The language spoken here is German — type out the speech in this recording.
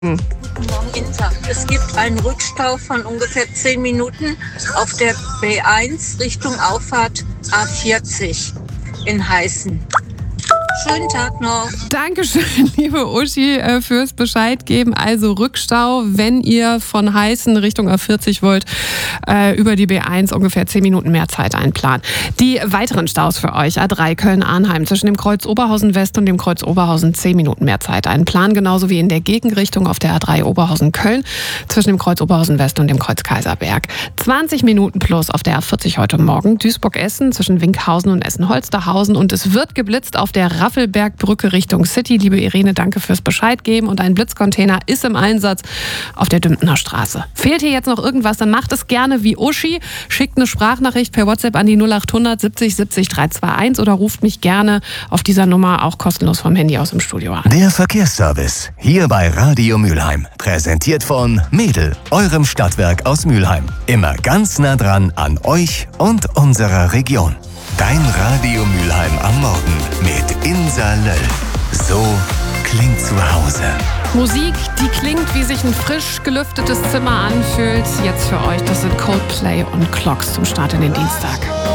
Guten Morgen, Insa. Es gibt einen Rückstau von ungefähr 10 Minuten auf der B1 Richtung Auffahrt A40 in Heißen. Schönen Tag noch. Dankeschön, liebe Uschi, fürs Bescheid geben. Also Rückstau, wenn ihr von Heißen Richtung A40 wollt, über die B1 ungefähr 10 Minuten mehr Zeit einplanen. Die weiteren Staus für euch: A3 Köln-Arnheim zwischen dem Kreuz Oberhausen West und dem Kreuz Oberhausen 10 Minuten mehr Zeit einplanen. Genauso wie in der Gegenrichtung auf der A3 Oberhausen-Köln zwischen dem Kreuz Oberhausen West und dem Kreuz Kaiserberg. 20 Minuten plus auf der A40 heute Morgen. Duisburg-Essen zwischen Winkhausen und Essen-Holsterhausen. Und es wird geblitzt auf der Raffelbergbrücke Richtung City. Liebe Irene, danke fürs Bescheid geben. Und ein Blitzcontainer ist im Einsatz auf der Dümpener Straße. Fehlt hier jetzt noch irgendwas, dann macht es gerne wie Uschi. Schickt eine Sprachnachricht per WhatsApp an die 0800 70 70 321 oder ruft mich gerne auf dieser Nummer auch kostenlos vom Handy aus dem Studio an. Der Verkehrsservice hier bei Radio Mülheim. Präsentiert von Mädel, eurem Stadtwerk aus Mülheim. Immer ganz nah dran an euch und unserer Region. Dein Radio Mülheim am Morgen mit Insa Löll. So klingt zu Hause. Musik, die klingt, wie sich ein frisch gelüftetes Zimmer anfühlt. Jetzt für euch, das sind Coldplay und Clocks zum Start in den Dienstag.